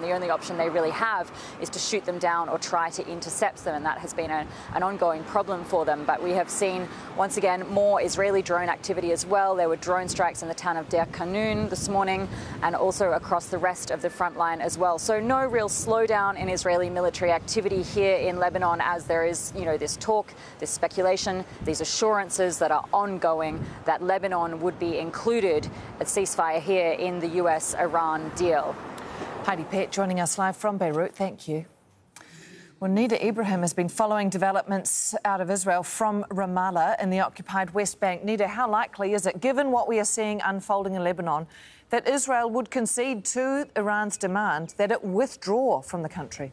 and the only option they really have is to shoot them down or try to intercept them, and that has been an ongoing problem for them. But we have seen, once again, more Israeli drone activity as well. There were drone strikes in the town of Deir Kanun this morning and also across the rest of the front line as well. So no real slowdown in Israeli military activity here in Lebanon, as there is, this talk, this speculation, these assurances that are ongoing that Lebanon would be included at ceasefire here in the US-Iran deal. Heidi Pett joining us live from Beirut. Thank you. Well, Nida Ibrahim has been following developments out of Israel from Ramallah in the occupied West Bank. Nida, how likely is it, given what we are seeing unfolding in Lebanon, that Israel would concede to Iran's demand that it withdraw from the country?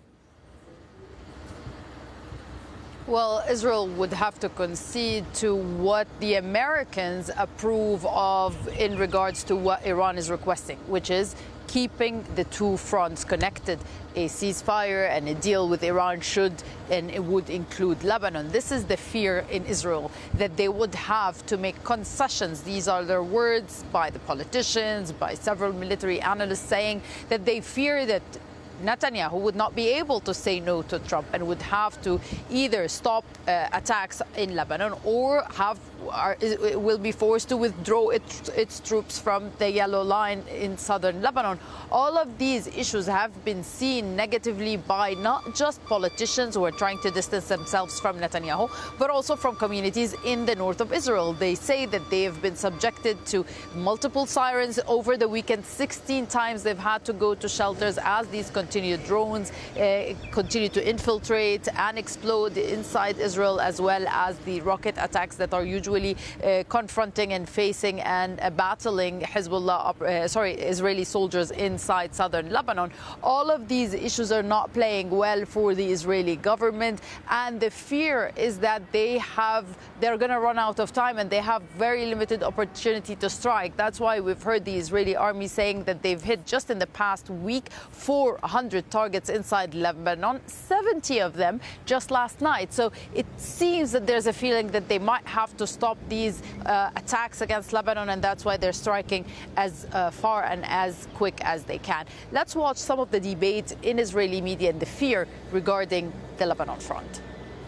Well, Israel would have to concede to what the Americans approve of in regards to what Iran is requesting, which is keeping the two fronts connected. A ceasefire and a deal with Iran and it would include Lebanon. This is the fear in Israel, that they would have to make concessions. These are their words by the politicians, by several military analysts, saying that they fear that Netanyahu would not be able to say no to Trump and would have to either stop attacks in Lebanon or will be forced to withdraw its troops from the Yellow Line in southern Lebanon. All of these issues have been seen negatively by not just politicians who are trying to distance themselves from Netanyahu, but also from communities in the north of Israel. They say that they have been subjected to multiple sirens over the weekend. 16 times they've had to go to shelters as these continued drones continue to infiltrate and explode inside Israel, as well as the rocket attacks that are usually confronting and facing and battling Israeli soldiers inside southern Lebanon. All of these issues are not playing well for the Israeli government, and the fear is that they're going to run out of time and they have very limited opportunity to strike. That's why we've heard the Israeli army saying that they've hit just in the past week 400 targets inside Lebanon, 70 of them just last night. So it seems that there's a feeling that they might have to stop these attacks against Lebanon, and that's why they're striking as far and as quick as they can. Let's watch some of the debate in Israeli media and the fear regarding the Lebanon front.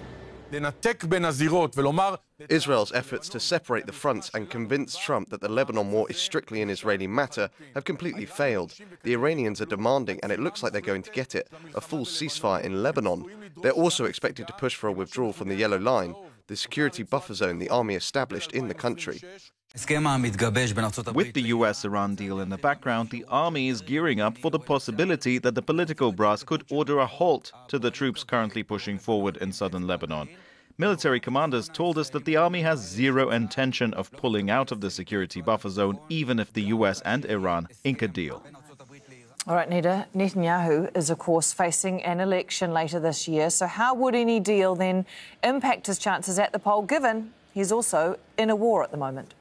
Israel's efforts to separate the fronts and convince Trump that the Lebanon war is strictly an Israeli matter have completely failed. The Iranians are demanding, and it looks like they're going to get it, a full ceasefire in Lebanon. They're also expected to push for a withdrawal from the Yellow Line, the security buffer zone the army established in the country. With the US-Iran deal in the background, the army is gearing up for the possibility that the political brass could order a halt to the troops currently pushing forward in southern Lebanon. Military commanders told us that the army has zero intention of pulling out of the security buffer zone, even if the US and Iran ink a deal. All right, Nida, Netanyahu is, of course, facing an election later this year. So how would any deal then impact his chances at the poll, given he's also in a war at the moment?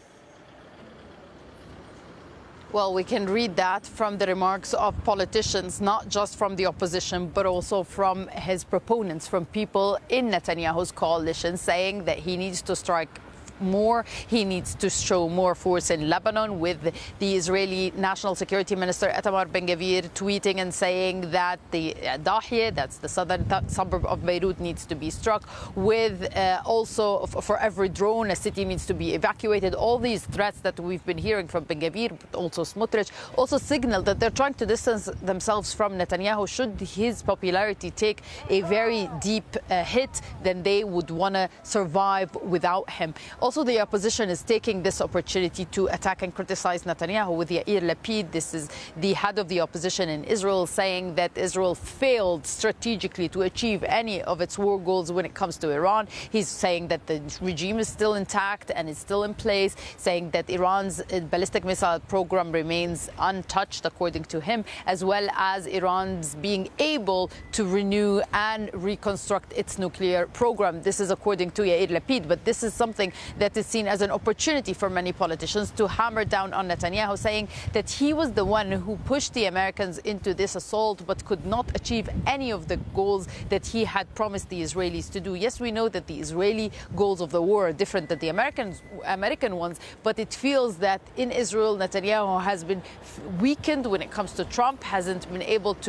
Well, we can read that from the remarks of politicians, not just from the opposition, but also from his proponents, from people in Netanyahu's coalition, saying that he needs to strike more. He needs to show more force in Lebanon, with the Israeli National Security Minister Itamar Ben-Gvir tweeting and saying that the Dahiyeh, that's the southern suburb of Beirut, needs to be struck, with also for every drone a city needs to be evacuated. All these threats that we've been hearing from Ben-Gvir, but also Smotrich, also signal that they're trying to distance themselves from Netanyahu. Should his popularity take a very deep hit, then they would want to survive without him. Also, the opposition is taking this opportunity to attack and criticize Netanyahu, with Yair Lapid. This is the head of the opposition in Israel, saying that Israel failed strategically to achieve any of its war goals when it comes to Iran. He's saying that the regime is still intact and is still in place, saying that Iran's ballistic missile program remains untouched, according to him, as well as Iran's being able to renew and reconstruct its nuclear program. This is according to Yair Lapid, but this is something that is seen as an opportunity for many politicians to hammer down on Netanyahu, saying that he was the one who pushed the Americans into this assault but could not achieve any of the goals that he had promised the Israelis to do. Yes, we know that the Israeli goals of the war are different than the American ones, but it feels that in Israel, Netanyahu has been weakened when it comes to Trump, hasn't been able to